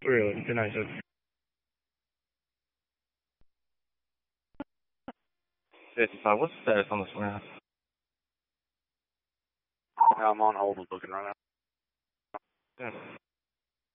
Really? Good night, sir. What's the status on this one? I'm on hold looking right now. Yeah.